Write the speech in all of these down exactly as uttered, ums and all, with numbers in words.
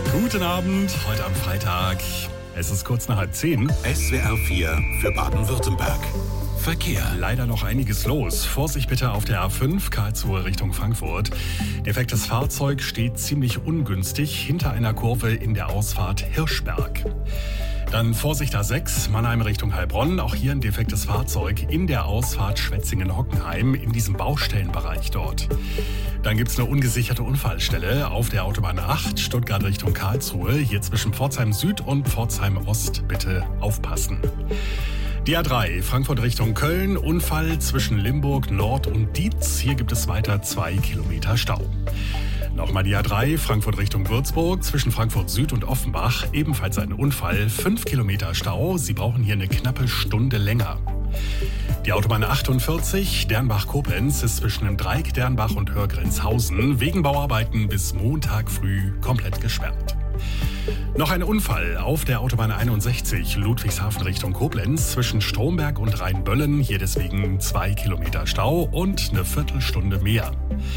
Guten Abend, heute am Freitag. Es ist kurz nach halb zehn. S W R vier für Baden-Württemberg. Verkehr. Leider noch einiges los. Vorsicht bitte auf der A fünf, Karlsruhe Richtung Frankfurt. Defektes Fahrzeug steht ziemlich ungünstig hinter einer Kurve in der Ausfahrt Hirschberg. Dann Vorsicht A sechs, Mannheim Richtung Heilbronn. Auch hier ein defektes Fahrzeug in der Ausfahrt Schwetzingen-Hockenheim, in diesem Baustellenbereich dort. Dann gibt es eine ungesicherte Unfallstelle auf der Autobahn acht, Stuttgart Richtung Karlsruhe. Hier zwischen Pforzheim Süd und Pforzheim Ost bitte aufpassen. Die A drei, Frankfurt Richtung Köln, Unfall zwischen Limburg Nord und Dietz. Hier gibt es weiter zwei Kilometer Stau. Nochmal die A drei, Frankfurt Richtung Würzburg, zwischen Frankfurt Süd und Offenbach. Ebenfalls ein Unfall, fünf Kilometer Stau. Sie brauchen hier eine knappe Stunde länger. Die Autobahn achtundvierzig, Dernbach-Koblenz, ist zwischen dem Dreieck Dernbach und Hörgrenzhausen wegen Bauarbeiten bis Montag früh komplett gesperrt. Noch ein Unfall auf der Autobahn einundsechzig, Ludwigshafen Richtung Koblenz, zwischen Stromberg und Rheinböllen. Hier deswegen zwei Kilometer Stau und eine Viertelstunde mehr.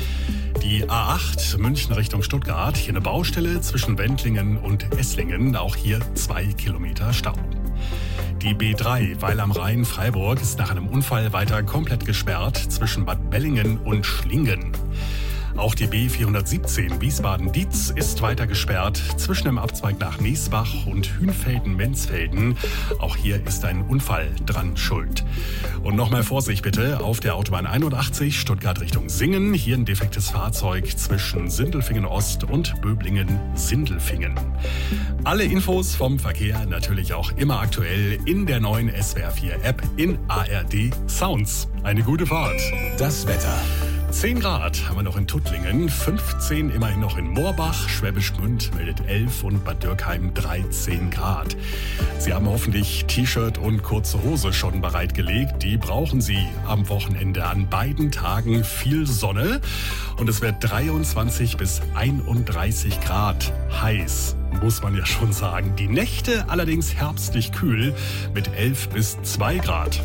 Die A acht, München Richtung Stuttgart, hier eine Baustelle zwischen Wendlingen und Esslingen. Auch hier zwei Kilometer Stau. Die B drei, Weil am Rhein, Freiburg, ist nach einem Unfall weiter komplett gesperrt zwischen Bad Bellingen und Schlingen. Auch die B vierhundertsiebzehn, Wiesbaden-Dietz, ist weiter gesperrt zwischen dem Abzweig nach Miesbach und Hünfelden-Menzfelden. Auch hier ist ein Unfall dran schuld. Und nochmal Vorsicht bitte auf der Autobahn einundachtzig, Stuttgart Richtung Singen. Hier ein defektes Fahrzeug zwischen Sindelfingen-Ost und Böblingen-Sindelfingen. Alle Infos vom Verkehr natürlich auch immer aktuell in der neuen S W R vier App in A R D Sounds. Eine gute Fahrt. Das Wetter. zehn Grad haben wir noch in Tuttlingen, fünfzehn immerhin noch in Moorbach, Schwäbisch Gmünd meldet elf und Bad Dürkheim dreizehn Grad. Sie haben hoffentlich T-Shirt und kurze Hose schon bereitgelegt. Die brauchen Sie am Wochenende. An beiden Tagen viel Sonne und es wird dreiundzwanzig bis einunddreißig Grad heiß, muss man ja schon sagen. Die Nächte allerdings herbstlich kühl mit elf bis zwei Grad.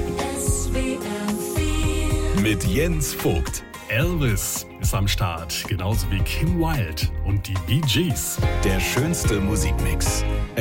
Mit Jens Vogt. Elvis ist am Start, genauso wie Kim Wilde und die Bee Gees. Der schönste Musikmix.